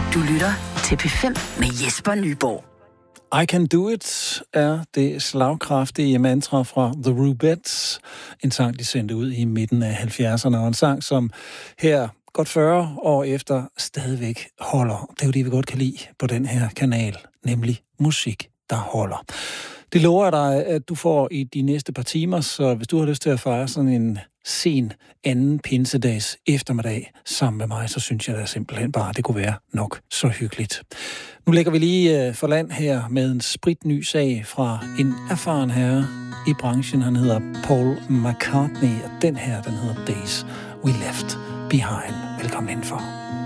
Du lytter til P5 med Jesper Nyborg. I Can Do It er det slagkraftige mantra fra The Rubettes. En sang, de sendte ud i midten af 70'erne, og en sang, som her godt 40 år efter stadigvæk holder. Det er jo det, vi godt kan lide på den her kanal, nemlig musik, der holder. Det lover jeg dig, at du får i de næste par timer, så hvis du har lyst til at fejre sådan en sen anden pinsedags eftermiddag sammen med mig, så synes jeg da simpelthen bare, det kunne være nok så hyggeligt. Nu lægger vi lige for land her med en spritny sag fra en erfaren herre i branchen. Han hedder Paul McCartney, og den her, den hedder Days We Left Behind. Velkommen indenfor.